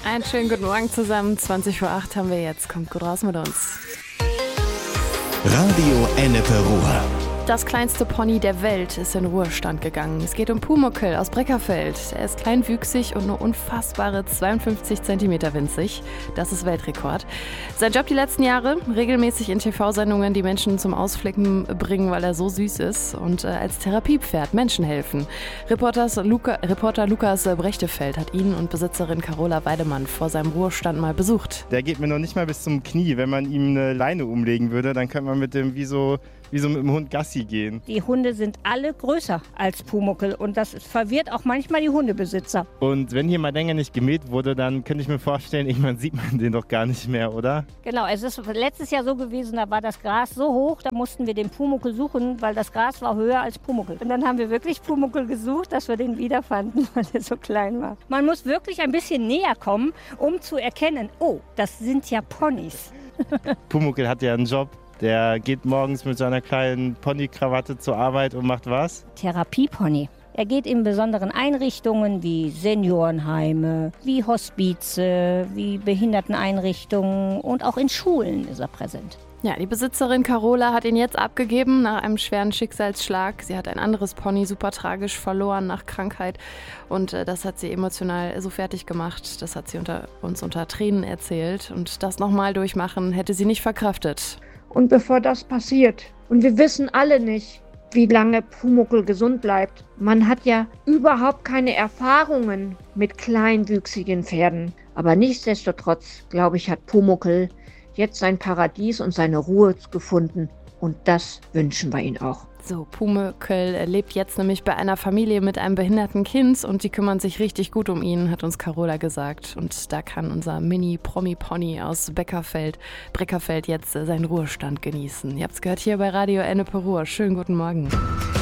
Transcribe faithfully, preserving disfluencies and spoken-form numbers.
Einen schönen guten Morgen zusammen. zwanzig vor acht haben wir jetzt. Kommt gut raus mit uns. Radio Ennepe Ruhr. Das kleinste Pony der Welt ist in Ruhestand gegangen. Es geht um Pumuckl aus Breckerfeld. Er ist kleinwüchsig und nur unfassbare zweiundfünfzig Zentimeter winzig. Das ist Weltrekord. Sein Job die letzten Jahre? Regelmäßig in T V-Sendungen die Menschen zum Ausflicken bringen, weil er so süß ist. Und äh, als Therapiepferd Menschen helfen. Reporters Luca, Reporter Lukas Brechtefeld hat ihn und Besitzerin Carola Weidemann vor seinem Ruhestand mal besucht. Der geht mir noch nicht mal bis zum Knie. Wenn man ihm eine Leine umlegen würde, dann könnte man mit dem wie so, wie so mit dem Hund Gassi gehen. Die Hunde sind alle größer als Pumuckl und das verwirrt auch manchmal die Hundebesitzer. Und wenn hier mal länger nicht gemäht wurde, dann könnte ich mir vorstellen, irgendwann sieht man den doch gar nicht mehr, oder? Genau, es ist letztes Jahr so gewesen, da war das Gras so hoch, da mussten wir den Pumuckl suchen, weil das Gras war höher als Pumuckl. Und dann haben wir wirklich Pumuckl gesucht, dass wir den wiederfanden, weil er so klein war. Man muss wirklich ein bisschen näher kommen, um zu erkennen, oh, das sind ja Ponys. Pumuckl hat ja einen Job. Der geht morgens mit seiner kleinen Ponykrawatte zur Arbeit und macht was? Therapiepony. Er geht in besonderen Einrichtungen wie Seniorenheime, wie Hospize, wie Behinderteneinrichtungen und auch in Schulen ist er präsent. Ja, die Besitzerin Carola hat ihn jetzt abgegeben nach einem schweren Schicksalsschlag. Sie hat ein anderes Pony super tragisch verloren nach Krankheit und äh, das hat sie emotional so fertig gemacht. Das hat sie unter, uns unter Tränen erzählt und das nochmal durchmachen hätte sie nicht verkraftet. Und bevor das passiert, und wir wissen alle nicht, wie lange Pumuckl gesund bleibt. Man hat ja überhaupt keine Erfahrungen mit kleinwüchsigen Pferden. Aber nichtsdestotrotz, glaube ich, hat Pumuckl jetzt sein Paradies und seine Ruhe gefunden. Und das wünschen wir ihm auch. So, Pumuckl lebt jetzt nämlich bei einer Familie mit einem behinderten Kind und die kümmern sich richtig gut um ihn, hat uns Carola gesagt. Und da kann unser Mini-Promi-Pony aus Beckerfeld, Breckerfeld jetzt seinen Ruhestand genießen. Ihr habt's gehört hier bei Radio Ennepe Ruhr. Schönen guten Morgen.